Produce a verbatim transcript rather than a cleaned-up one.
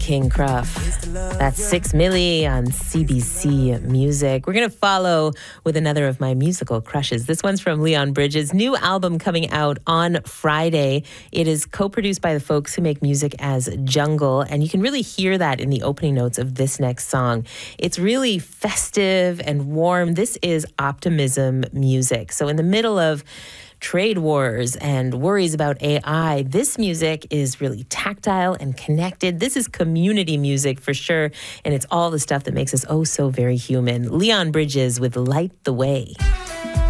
King Cruff. That's Six Milli on C B C Music. We're going to follow with another of my musical crushes. This one's from Leon Bridges' new album coming out on Friday. It is co-produced by the folks who make music as Jungle, and you can really hear that in the opening notes of this next song. It's really festive and warm. This is optimism music. So in the middle of trade wars and worries about A I, this music is really tactile and connected. This is community music for sure, and it's all the stuff that makes us oh so very human. Leon Bridges with Light the Way.